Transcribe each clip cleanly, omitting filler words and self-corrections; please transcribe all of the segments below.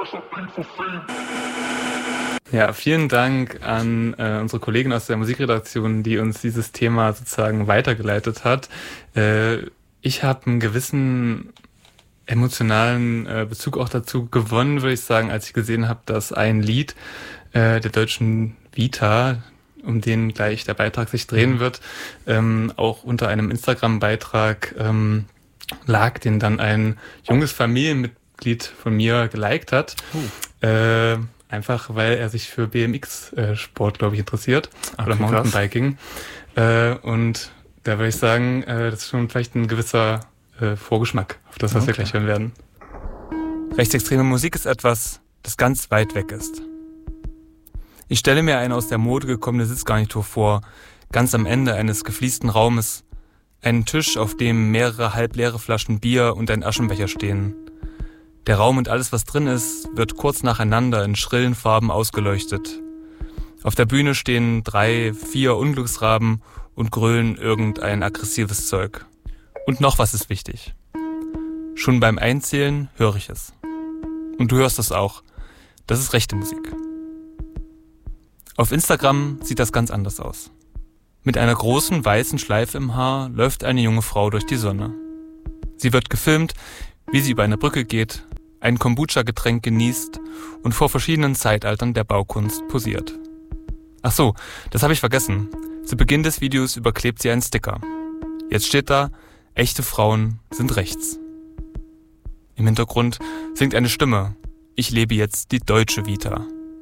Ja, vielen Dank an unsere Kollegin aus der Musikredaktion, die uns dieses Thema sozusagen weitergeleitet hat. Ich habe einen gewissen emotionalen Bezug auch dazu gewonnen, würde ich sagen, als ich gesehen habe, dass ein Lied der deutschen Vita, um den gleich der Beitrag sich drehen wird, auch unter einem Instagram-Beitrag lag, den dann ein junges Familienmitglied von mir geliked hat. Einfach, weil er sich für BMX-Sport, glaube ich, interessiert. Okay, oder Mountainbiking. Und da würde ich sagen, das ist schon vielleicht ein gewisser Vorgeschmack auf das, was wir gleich hören werden. Rechtsextreme Musik ist etwas, das ganz weit weg ist. Ich stelle mir eine aus der Mode gekommene Sitzgarnitur vor, ganz am Ende eines gefliesten Raumes, einen Tisch, auf dem mehrere halbleere Flaschen Bier und ein Aschenbecher stehen. Der Raum und alles, was drin ist, wird kurz nacheinander in schrillen Farben ausgeleuchtet. Auf der Bühne stehen 3, 4 Unglücksraben und grölen irgendein aggressives Zeug. Und noch was ist wichtig. Schon beim Einzählen höre ich es. Und du hörst es auch. Das ist rechte Musik. Auf Instagram sieht das ganz anders aus. Mit einer großen weißen Schleife im Haar läuft eine junge Frau durch die Sonne. Sie wird gefilmt, wie sie über eine Brücke geht, ein Kombucha-Getränk genießt und vor verschiedenen Zeitaltern der Baukunst posiert. Ach so, das habe ich vergessen. Zu Beginn des Videos überklebt sie einen Sticker. Jetzt steht da: Echte Frauen sind rechts. Im Hintergrund singt eine Stimme: Ich lebe jetzt die deutsche Vita.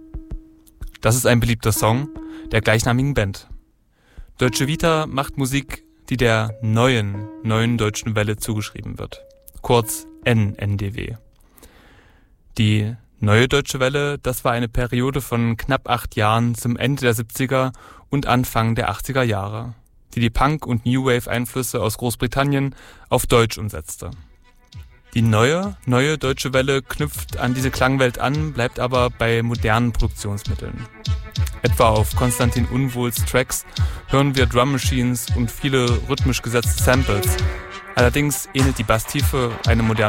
Das ist ein beliebter Song der gleichnamigen Band. Deutsche Vita macht Musik, die der neuen deutschen Welle zugeschrieben wird. Kurz NNDW. Die neue deutsche Welle, das war eine Periode von knapp 8 Jahren zum Ende der 70er und Anfang der 80er Jahre, die Punk- und New Wave-Einflüsse aus Großbritannien auf Deutsch umsetzte. Die neue deutsche Welle knüpft an diese Klangwelt an, bleibt aber bei modernen Produktionsmitteln. Etwa auf Konstantin Unwohls Tracks hören wir Drum Machines und viele rhythmisch gesetzte Samples. Allerdings ähnelt die Basstiefe einem modernen